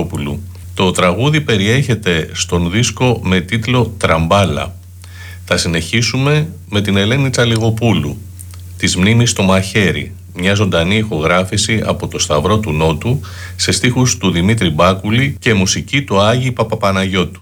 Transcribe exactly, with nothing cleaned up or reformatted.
Μητροπουλόπουλου. Το τραγούδι περιέχεται στον δίσκο με τίτλο «Τραμπάλα». Θα συνεχίσουμε με την Ελένη Τσαλιγοπούλου, «Της μνήμης στο μαχαίρι», μια ζωντανή ηχογράφηση από το Σταυρό του Νότου σε στίχους του Δημήτρη Μπάκουλη και μουσική του Άγη Παπαπαναγιώτου.